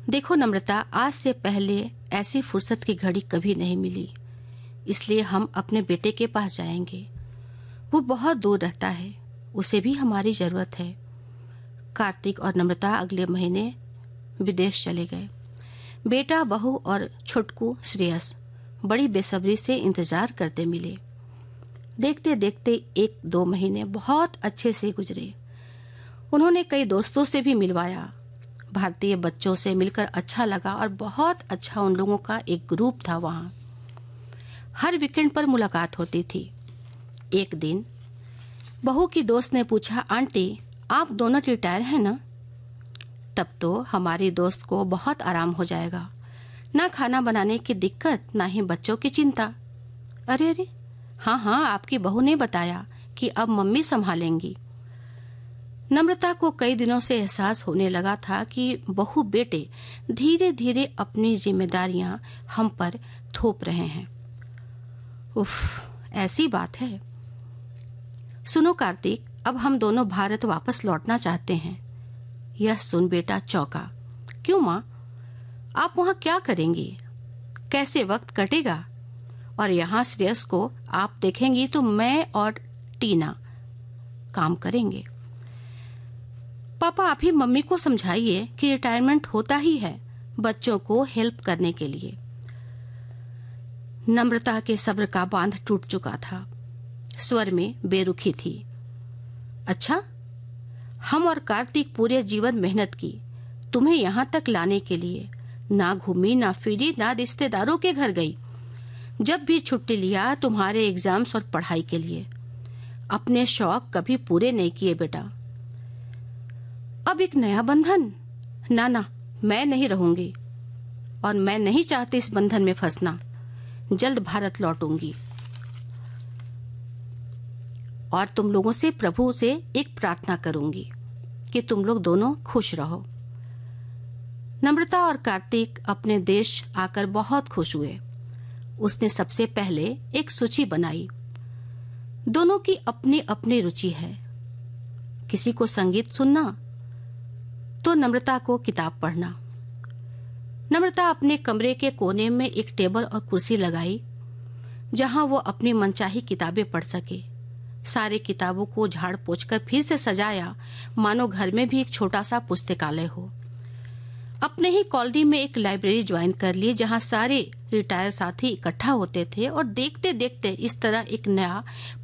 देखो नम्रता, आज से पहले ऐसी फुर्सत की घड़ी कभी नहीं मिली, इसलिए हम अपने बेटे के पास जाएंगे। वो बहुत दूर रहता है, उसे भी हमारी जरूरत है। कार्तिक और नम्रता अगले महीने विदेश चले गए। बेटा, बहू और छुटकू श्रेयस बड़ी बेसब्री से इंतजार करते मिले। देखते देखते 1-2 महीने बहुत अच्छे से गुजरे। उन्होंने कई दोस्तों से भी मिलवाया। भारतीय बच्चों से मिलकर अच्छा लगा और बहुत अच्छा उन लोगों का एक ग्रुप था वहाँ। हर वीकेंड पर मुलाकात होती थी। एक दिन बहू की दोस्त ने पूछा, आंटी आप दोनों रिटायर हैं ना? तब तो हमारी दोस्त को बहुत आराम हो जाएगा, ना खाना बनाने की दिक्कत, ना ही बच्चों की चिंता। अरे अरे, हाँ हाँ, आपकी बहू ने बताया कि अब मम्मी संभालेंगी। नम्रता को कई दिनों से एहसास होने लगा था कि बहू बेटे धीरे धीरे अपनी जिम्मेदारियां हम पर थोप रहे हैं। उफ, ऐसी बात है। सुनो कार्तिक, अब हम दोनों भारत वापस लौटना चाहते हैं। यह सुन बेटा चौंका। क्यों माँ, आप वहां क्या करेंगी? कैसे वक्त कटेगा? और यहाँ श्रेयस को आप देखेंगी तो मैं और टीना काम करेंगे। पापा, आप ही मम्मी को समझाइए कि रिटायरमेंट होता ही है बच्चों को हेल्प करने के लिए। नम्रता के सब्र का बांध टूट चुका था। स्वर में बेरुखी थी। अच्छा, हम और कार्तिक पूरे जीवन मेहनत की तुम्हें यहाँ तक लाने के लिए। ना घूमी, ना फिरी, ना रिश्तेदारों के घर गई। जब भी छुट्टी लिया तुम्हारे एग्जाम्स और पढ़ाई के लिए। अपने शौक कभी पूरे नहीं किए बेटा। अब एक नया बंधन? ना ना, मैं नहीं रहूंगी और मैं नहीं चाहती इस बंधन में फंसना। जल्द भारत लौटूंगी और तुम लोगों से, प्रभु से एक प्रार्थना करूंगी कि तुम लोग दोनों खुश रहो। नम्रता और कार्तिक अपने देश आकर बहुत खुश हुए। उसने सबसे पहले एक सूची बनाई। दोनों की अपनी अपनी रुचि है। किसी को संगीत सुनना तो नम्रता को किताब पढ़ना। नम्रता अपने कमरे के कोने में एक टेबल और कुर्सी लगाई जहां वो अपनी मनचाही किताबें पढ़ सके। सारे किताबों को झाड़ पोंछकर फिर से सजाया, मानो घर में भी एक छोटा सा पुस्तकालय हो। अपने ही कॉलोनी में एक लाइब्रेरी ज्वाइन कर ली जहां सारे रिटायर साथी इकट्ठा होते थे और देखते देखते इस तरह एक नया